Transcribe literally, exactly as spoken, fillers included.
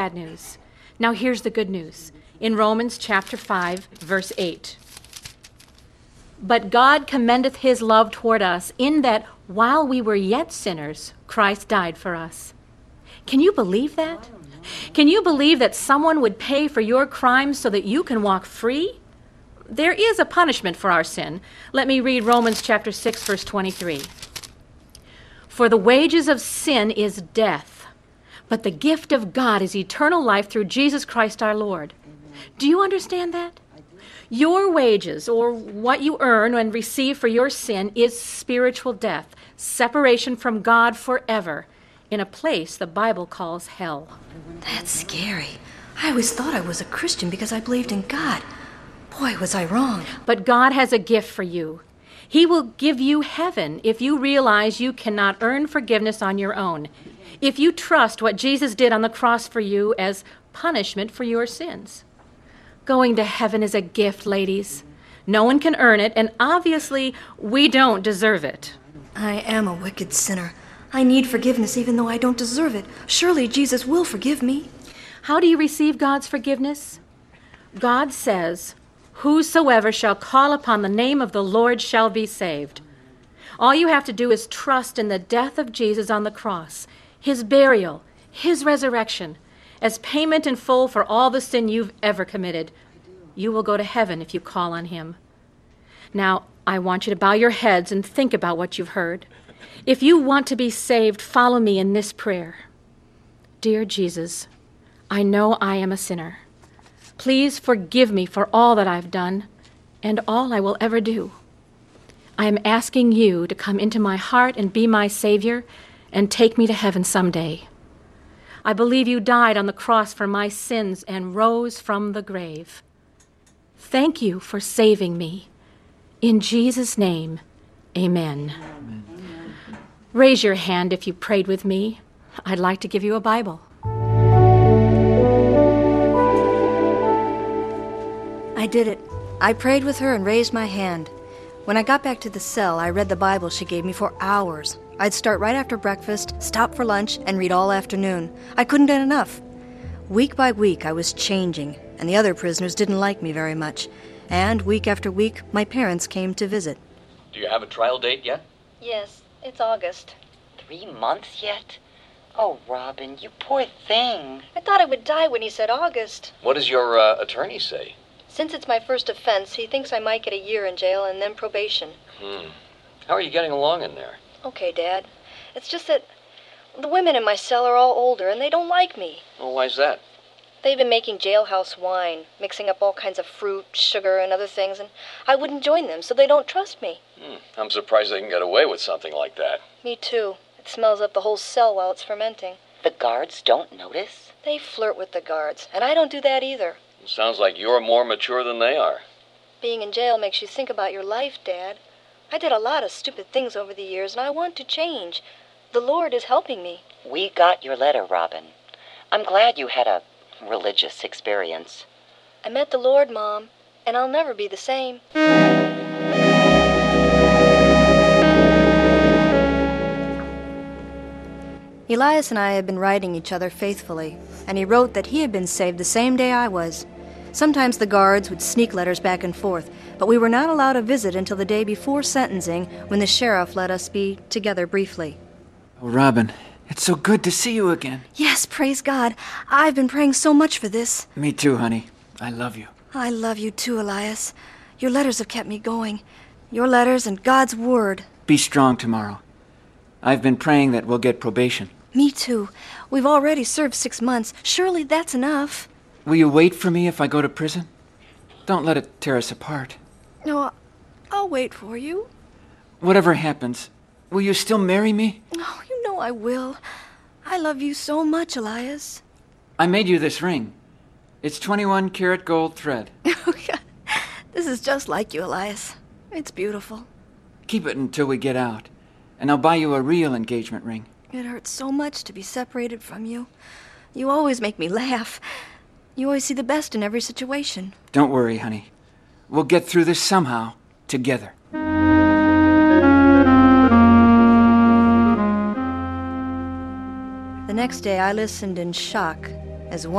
bad news. Now here's the good news. In Romans chapter five, verse eight. But God commendeth his love toward us, in that while we were yet sinners, Christ died for us. Can you believe that? Can you believe that someone would pay for your crimes so that you can walk free? There is a punishment for our sin. Let me read Romans chapter six, verse twenty-three. For the wages of sin is death, but the gift of God is eternal life through Jesus Christ our Lord. Do you understand that? Your wages, or what you earn and receive for your sin, is spiritual death, separation from God forever, in a place the Bible calls hell. That's scary. I always thought I was a Christian because I believed in God. Boy, was I wrong. But God has a gift for you. He will give you heaven if you realize you cannot earn forgiveness on your own, if you trust what Jesus did on the cross for you as punishment for your sins. Going to heaven is a gift, ladies. No one can earn it, and obviously we don't deserve it. I am a wicked sinner. I need forgiveness even though I don't deserve it. Surely Jesus will forgive me. How do you receive God's forgiveness? God says, whosoever shall call upon the name of the Lord shall be saved. All you have to do is trust in the death of Jesus on the cross, his burial, his resurrection, as payment in full for all the sin you've ever committed. You will go to heaven if you call on him. Now, I want you to bow your heads and think about what you've heard. If you want to be saved, follow me in this prayer. Dear Jesus, I know I am a sinner. Please forgive me for all that I've done and all I will ever do. I am asking you to come into my heart and be my Savior and take me to heaven someday. I believe you died on the cross for my sins and rose from the grave. Thank you for saving me. In Jesus' name, amen. Amen. Raise your hand if you prayed with me. I'd like to give you a Bible. I did it. I prayed with her and raised my hand. When I got back to the cell, I read the Bible she gave me for hours. I'd start right after breakfast, stop for lunch, and read all afternoon. I couldn't get enough. Week by week, I was changing, and the other prisoners didn't like me very much. And week after week, my parents came to visit. Do you have a trial date yet? Yes, it's August. Three months yet? Oh, Robin, you poor thing. I thought I would die when he said August. What does your uh, attorney say? Since it's my first offense, he thinks I might get a year in jail and then probation. Hmm. How are you getting along in there? Okay, Dad. It's just that the women in my cell are all older and they don't like me. Well, why's that? They've been making jailhouse wine, mixing up all kinds of fruit, sugar, and other things, and I wouldn't join them, so they don't trust me. Hmm. I'm surprised they can get away with something like that. Me too. It smells up the whole cell while it's fermenting. The guards don't notice? They flirt with the guards, and I don't do that either. It sounds like you're more mature than they are. Being in jail makes you think about your life, Dad. I did a lot of stupid things over the years, and I want to change. The Lord is helping me. We got your letter, Robin. I'm glad you had a religious experience. I met the Lord, Mom, and I'll never be the same. Elias and I had been writing each other faithfully, and he wrote that he had been saved the same day I was. Sometimes the guards would sneak letters back and forth, but we were not allowed a visit until the day before sentencing, when the sheriff let us be together briefly. Oh, Robin, it's so good to see you again. Yes, praise God. I've been praying so much for this. Me too, honey. I love you. I love you too, Elias. Your letters have kept me going. Your letters and God's word. Be strong tomorrow. I've been praying that we'll get probation. Me too. We've already served six months. Surely that's enough. Will you wait for me if I go to prison? Don't let it tear us apart. No, I'll wait for you. Whatever happens, will you still marry me? Oh, you know I will. I love you so much, Elias. I made you this ring. It's twenty-one karat gold thread. This is just like you, Elias. It's beautiful. Keep it until we get out, and I'll buy you a real engagement ring. It hurts so much to be separated from you. You always make me laugh. You always see the best in every situation. Don't worry, honey. We'll get through this somehow, together. The next day I listened in shock as one